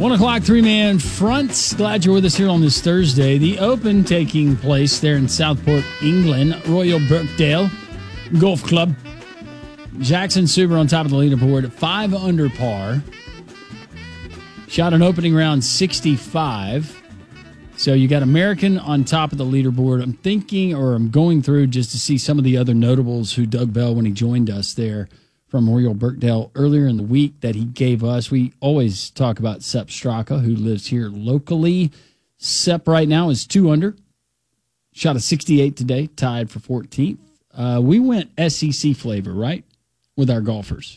1 o'clock, three-man front. Glad you're with us here on this Thursday. The Open taking place there in Southport, England. Royal Birkdale Golf Club. Jackson Suber on top of the leaderboard at 5 under par. Shot an opening round 65. So you got American on top of the leaderboard. I'm going through just to see some of the other notables who Doug Bell, when he joined us there from Royal Birkdale earlier in the week, that he gave us. We always talk about Sepp Straka, who lives here locally. Sepp right now is 2 under. Shot a 68 today, tied for 14th. We went SEC flavor, right, with our golfers.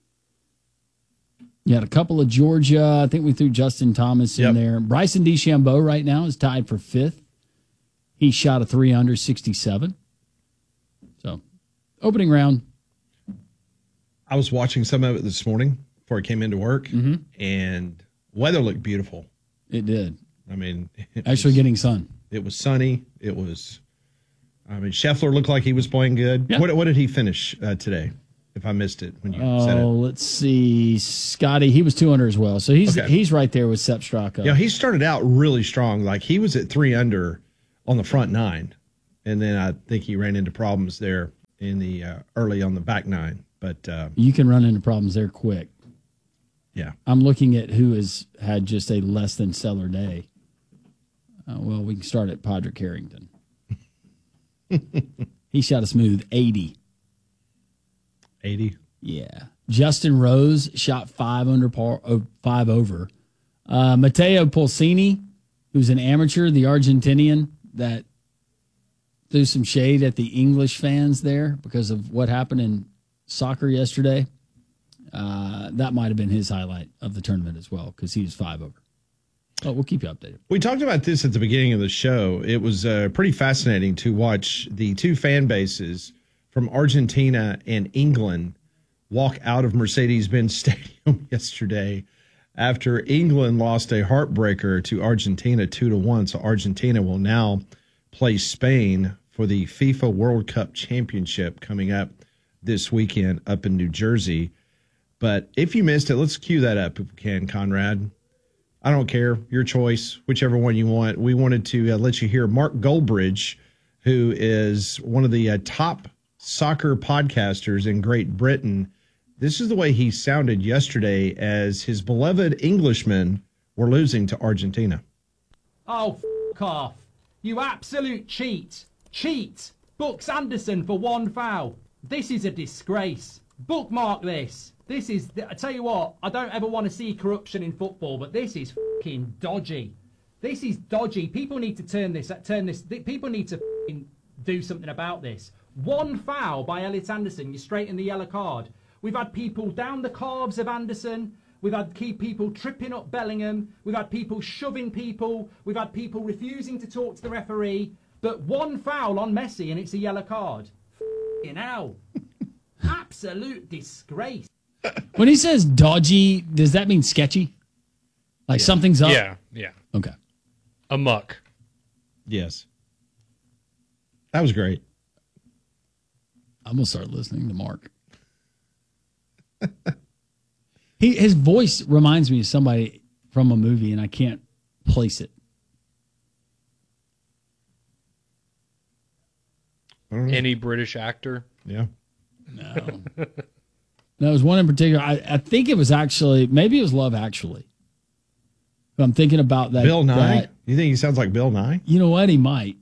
You had a couple of Georgia. I think we threw Justin Thomas in there. Bryson DeChambeau right now is tied for 5th. He shot a 3 under 67. So, opening round. I was watching some of it this morning before I came into work, and weather looked beautiful. It did. I mean, actually getting sun. It was sunny. Scheffler looked like he was playing good. Yeah. What did he finish today? If I missed it when you said it. Let's see. Scotty, he was 2 under as well. So he's right there with Sepp Straka. Yeah, he started out really strong. Like, he was at 3 under on the front 9. And then I think he ran into problems there in the early on the back 9. But you can run into problems there quick. Yeah. I'm looking at who has had just a less than stellar day. We can start at Padraig Harrington. He shot a smooth 80. 80? Yeah. Justin Rose shot 5 under par, 5 over. Matteo Polsini, who's an amateur, the Argentinian that threw some shade at the English fans there because of what happened in soccer yesterday. That might have been his highlight of the tournament as well, because he was 5 over. Oh, we'll keep you updated. We talked about this at the beginning of the show. It was pretty fascinating to watch the two fan bases from Argentina and England walk out of Mercedes-Benz Stadium yesterday after England lost a heartbreaker to Argentina 2-1. So Argentina will now play Spain for the FIFA World Cup Championship coming up this weekend up in New Jersey. But if you missed it, let's cue that up if we can, Conrad. I don't care. Your choice, whichever one you want. We wanted to let you hear Mark Goldbridge, who is one of the top soccer podcasters in Great Britain. This is the way he sounded yesterday as his beloved Englishmen were losing to Argentina. Oh, f*** off. You absolute cheat. Cheat. Books Anderson for 1 foul. This is a disgrace. Bookmark this. This is, I tell you what, I don't ever want to see corruption in football, but this is fucking dodgy. This is dodgy. People need to people need to do something about this. 1 foul by Elliot Anderson, you're straight in the yellow card. We've had people down the calves of Anderson. We've had people tripping up Bellingham. We've had people shoving people. We've had people refusing to talk to the referee. But 1 foul on Messi and it's a yellow card. F***ing hell. Absolute disgrace. When he says dodgy, does that mean sketchy? Like something's up? Yeah. Okay. Amok. Yes. That was great. I'm going to start listening to Mark. His voice reminds me of somebody from a movie, and I can't place it. Any British actor? Yeah. No. No, it was one in particular. I think it was actually, maybe it was Love Actually. But I'm thinking about that. Bill Nye? You think he sounds like Bill Nye? You know what? He might.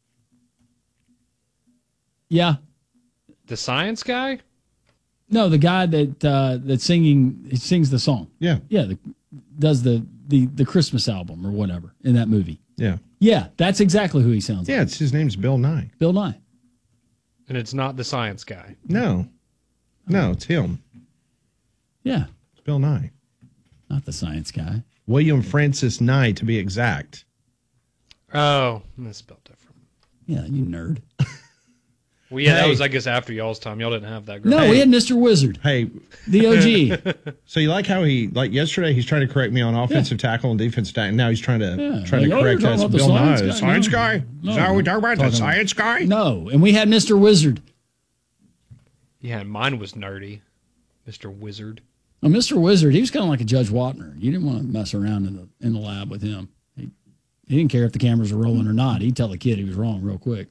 Yeah. The science guy? No, the guy that's sings the song. Yeah. Yeah, does the Christmas album or whatever in that movie. Yeah. Yeah, that's exactly who he sounds like. Yeah, his name's Bill Nye. Bill Nye. And it's not the science guy. No, it's him. Yeah. It's Bill Nye. Not the science guy. William Francis Nye, to be exact. Oh, that's spelled different. Yeah, you nerd. Well, yeah, that was, I guess, after y'all's time. Y'all didn't have that girl. No, we had Mr. Wizard. Hey. The OG. So you like how yesterday he's trying to correct me on offensive tackle and defensive tackle, and now he's trying to correct us. Bill Nye, the science guy? No. Is that what we're talking about? The science guy? No, and we had Mr. Wizard. Yeah, mine was nerdy. Mr. Wizard. Well, Mr. Wizard, he was kind of like a Judge Watner. You didn't want to mess around in the lab with him. He didn't care if the cameras were rolling or not. He'd tell the kid he was wrong real quick.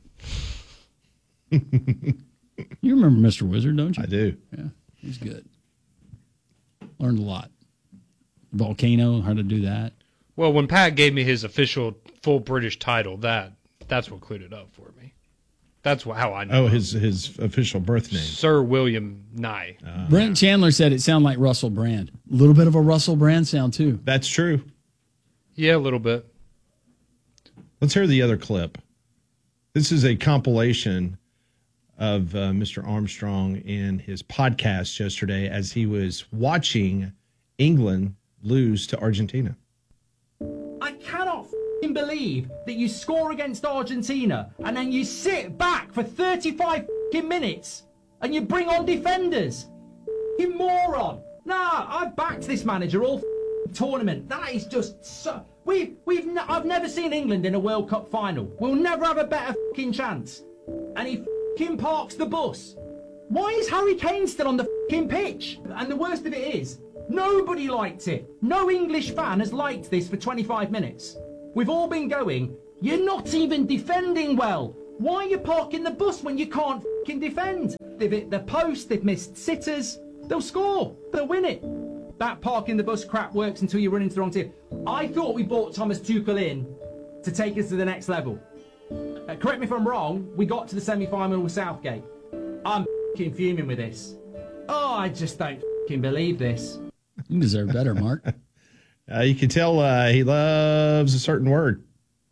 You remember Mr. Wizard, don't you? I do. Yeah, he's good. Learned a lot. Volcano, how to do that. Well, when Pat gave me his official full British title, that's what cleared it up for me. That's how I know. Oh, his official birth name. Sir William Nye. Brent Chandler said it sounded like Russell Brand. A little bit of a Russell Brand sound, too. That's true. Yeah, a little bit. Let's hear the other clip. This is a compilation of Mr. Armstrong in his podcast yesterday as he was watching England lose to Argentina. I cannot believe that you score against Argentina and then you sit back for 35 minutes and you bring on defenders. You moron. Nah, I've backed this manager all tournament. That is just so... I've never seen England in a World Cup final. We'll never have a better chance. And he parks the bus. Why is Harry Kane still on the pitch? And the worst of it is, nobody liked it. No English fan has liked this for 25 minutes. We've all been going, you're not even defending well. Why are you parking the bus when you can't defend? They've hit the post, they've missed sitters. They'll score, they'll win it. That parking the bus crap works until you run into the wrong team. I thought we brought Thomas Tuchel in to take us to the next level. Correct me if I'm wrong, we got to the semi-final with Southgate. I'm fuming with this. Oh, I just don't believe this. You deserve better, Mark. You can tell he loves a certain word.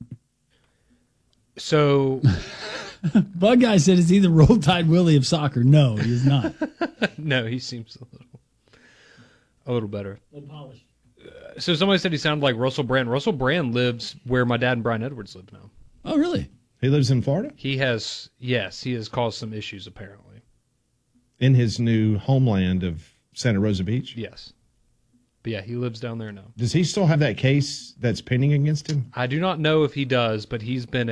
So, Bug Guy said it's either Roll Tide Willie of soccer. No, he is not. no, he seems a little better. Polished. So somebody said he sounded like Russell Brand. Russell Brand lives where my dad and Brian Edwards live now. Oh, really? He lives in Florida? He has caused some issues apparently. In his new homeland of Santa Rosa Beach? Yes. But yeah, he lives down there now. Does he still have that case that's pending against him? I do not know if he does, but he's been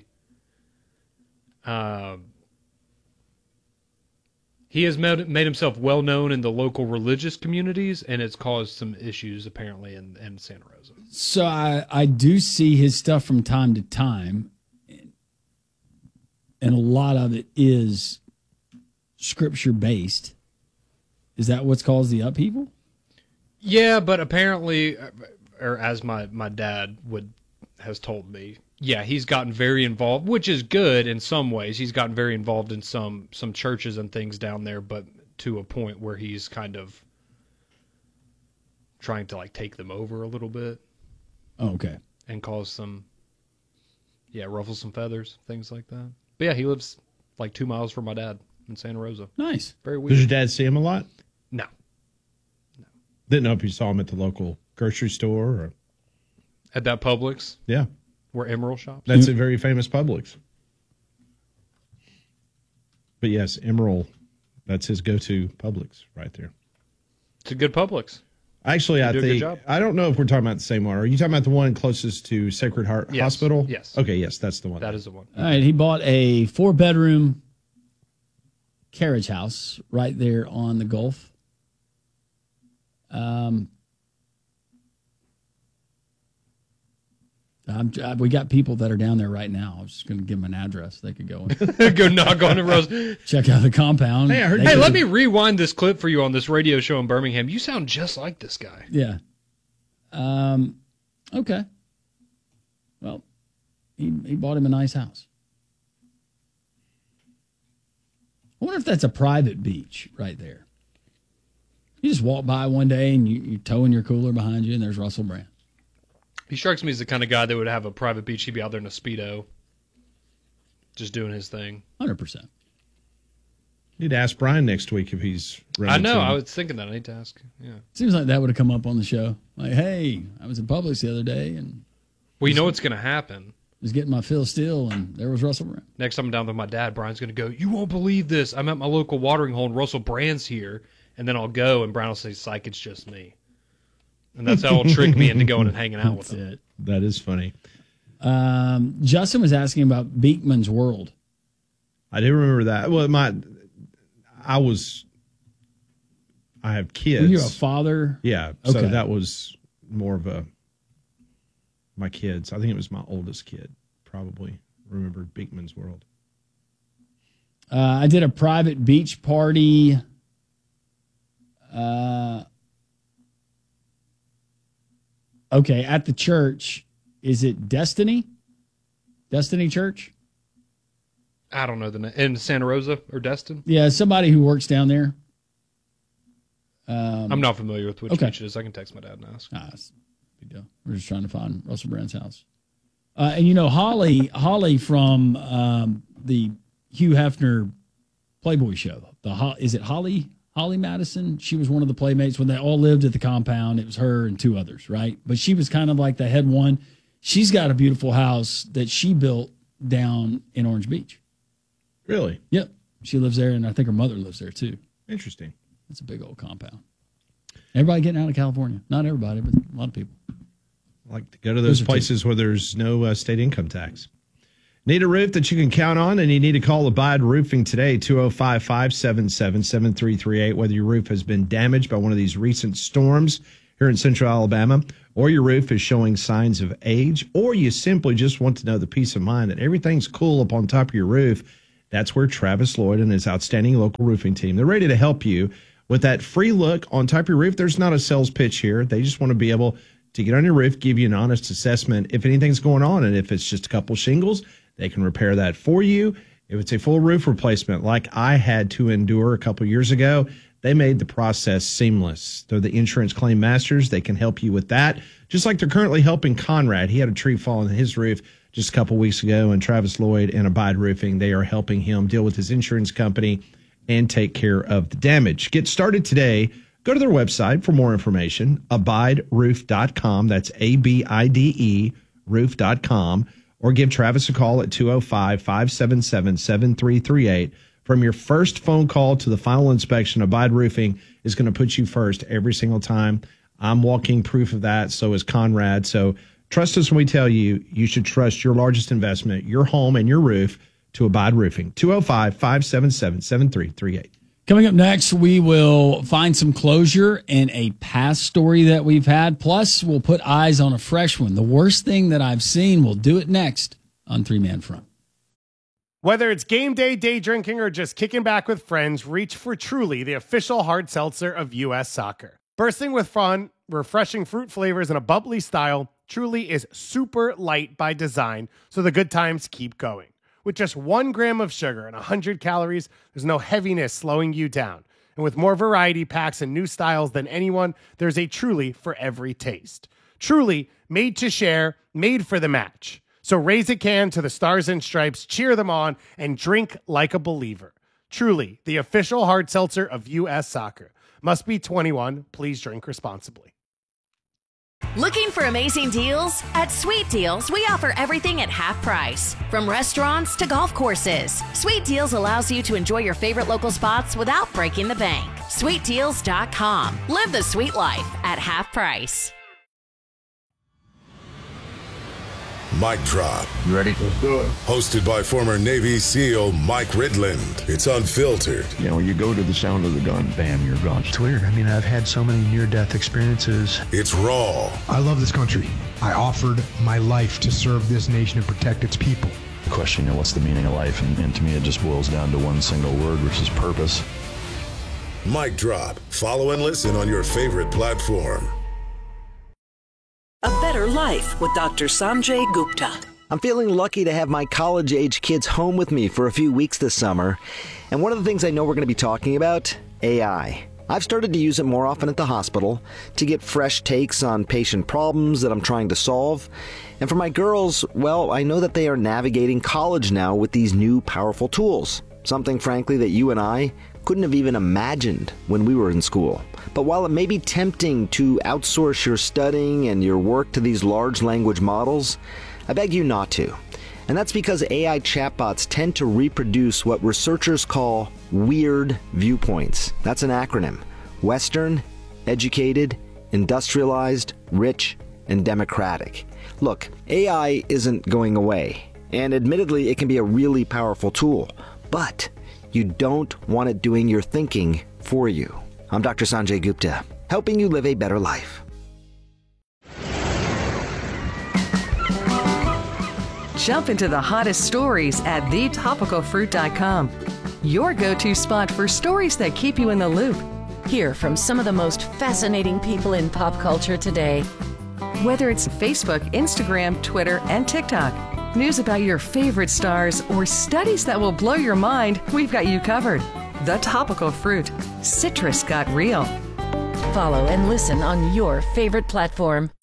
he has made himself well known in the local religious communities, and it's caused some issues apparently in Santa Rosa. So I do see his stuff from time to time, and a lot of it is scripture based. Is that what's caused the upheaval? Yeah, but apparently, or as my dad has told me, yeah, he's gotten very involved, which is good in some ways. He's gotten very involved in some churches and things down there, but to a point where he's kind of trying to like take them over a little bit. Oh, okay. And cause some, ruffle some feathers, things like that. But yeah, he lives like 2 miles from my dad in Santa Rosa. Nice. Very weird. Does your dad see him a lot? No. Didn't know if you saw him at the local grocery store or at that Publix. Yeah. Where Emerald shops. That's a very famous Publix. But yes, Emerald, that's his go-to Publix right there. It's a good Publix. Actually, I think, I don't know if we're talking about the same one. Are you talking about the one closest to Sacred Heart Hospital? Yes. Okay, yes, that's the one. That is the one. All right, he bought a 4-bedroom carriage house right there on the Gulf. We got people that are down there right now. I was just going to give them an address. They could go and go knock on the rose. Check out the compound. Hey, I heard. Hey, let me rewind this clip for you on this radio show in Birmingham. You sound just like this guy. Yeah. Okay. Well, he bought him a nice house. I wonder if that's a private beach right there. You just walk by one day and you're towing your cooler behind you, and there's Russell Brand. He strikes me as the kind of guy that would have a private beach. He'd be out there in a Speedo, just doing his thing. 100%. Need to ask Brian next week if he's ready. I know. I was thinking that. I need to ask. Yeah. Seems like that would have come up on the show. Like, hey, I was in Publix the other day, and well, you know what's going to happen. Was getting my fill still, and there was Russell Brand. Next time I'm down with my dad, Brian's going to go, you won't believe this. I'm at my local watering hole, and Russell Brand's here. And then I'll go, and Brian will say, psych, it's just me. And that's how he'll trick me into going and hanging out with him. That is funny. Justin was asking about Beekman's World. I do remember that. Well, I was I have kids. Were you a father? Yeah. So Okay. that was more of my kids. I think it was my oldest kid, probably remembered Beekman's World. I did a private beach party. Okay, at the church. Is it Destiny? Destiny Church? I don't know the name. In Santa Rosa or Destin? Yeah, somebody who works down there. I'm not familiar with which okay. beach it is. I can text my dad and ask. That's a big deal. We're just trying to find Russell Brand's house. And you know, Holly from the Hugh Hefner Playboy show. Is it Holly Madison? She was one of the playmates when they all lived at the compound. It was her and two others, right? But she was kind of like the head one. She's got a beautiful house that she built down in Orange Beach. Really? Yep. She lives there, and I think her mother lives there too. Interesting. It's a big old compound. Everybody getting out of California. Not everybody, but a lot of people. I like to go to those places where there's no state income tax. Need a roof that you can count on, and you need to call Abide Roofing today, 205-577-7338, whether your roof has been damaged by one of these recent storms here in central Alabama, or your roof is showing signs of age, or you simply just want to know the peace of mind that everything's cool up on top of your roof. That's where Travis Lloyd and his outstanding local roofing team, they're ready to help you with that free look on top of your roof. There's not a sales pitch here. They just want to be able to get on your roof, give you an honest assessment if anything's going on. And if it's just a couple shingles, they can repair that for you. If it's a full roof replacement, like I had to endure a couple years ago, they made the process seamless. They're the insurance claim masters. They can help you with that, just like they're currently helping Conrad. He had a tree fall on his roof just a couple weeks ago, and Travis Lloyd and Abide Roofing, they are helping him deal with his insurance company and take care of the damage. Get started today. Go to their website for more information, abideroof.com. That's ABIDE roof.com. Or give Travis a call at 205-577-7338. From your first phone call to the final inspection, Abide Roofing is going to put you first every single time. I'm walking proof of that. So is Conrad. So trust us when we tell you you should trust your largest investment, your home and your roof, to Abide Roofing. 205-577-7338. Coming up next, we will find some closure in a past story that we've had. Plus, we'll put eyes on a fresh one. The worst thing that I've seen. We'll do it next on Three Man Front. Whether it's game day, day drinking, or just kicking back with friends, reach for Truly, the official hard seltzer of U.S. Soccer. Bursting with fun, refreshing fruit flavors, and a bubbly style, Truly is super light by design, so the good times keep going. With just 1 gram of sugar and 100 calories, there's no heaviness slowing you down. And with more variety packs and new styles than anyone, there's a Truly for every taste. Truly, made to share, made for the match. So raise a can to the Stars and Stripes, cheer them on, and drink like a believer. Truly, the official hard seltzer of U.S. Soccer. Must be 21. Please drink responsibly. Looking for amazing deals? At Sweet Deals, we offer everything at half price. From restaurants to golf courses, Sweet Deals allows you to enjoy your favorite local spots without breaking the bank. SweetDeals.com. Live the sweet life at half price. Mic Drop. You ready? Let's do it. Hosted by former Navy SEAL Mike Ridland. It's unfiltered. You know, when you go to the sound of the gun, bam, you're gone. It's weird. I mean, I've had so many near-death experiences. It's raw. I love this country. I offered my life to serve this nation and protect its people. The question, you know, what's the meaning of life? And to me, it just boils down to one single word, which is purpose. Mic Drop. Follow and listen on your favorite platform. A Better Life with Dr. Sanjay Gupta. I'm feeling lucky to have my college-age kids home with me for a few weeks this summer. And one of the things I know we're going to be talking about, AI. I've started to use it more often at the hospital to get fresh takes on patient problems that I'm trying to solve. And for my girls, well, I know that they are navigating college now with these new powerful tools. Something, frankly, that you and I couldn't have even imagined when we were in school. But while it may be tempting to outsource your studying and your work to these large language models, I beg you not to. And that's because AI chatbots tend to reproduce what researchers call weird viewpoints. That's an acronym. Western, educated, industrialized, rich, and democratic. Look, AI isn't going away. And admittedly, it can be a really powerful tool. But you don't want it doing your thinking for you. I'm Dr. Sanjay Gupta, helping you live a better life. Jump into the hottest stories at thetopicalfruit.com. Your go-to spot for stories that keep you in the loop. Hear from some of the most fascinating people in pop culture today. Whether it's Facebook, Instagram, Twitter, and TikTok, news about your favorite stars, or studies that will blow your mind, we've got you covered. The Topical Fruit. Citrus got real. Follow and listen on your favorite platform.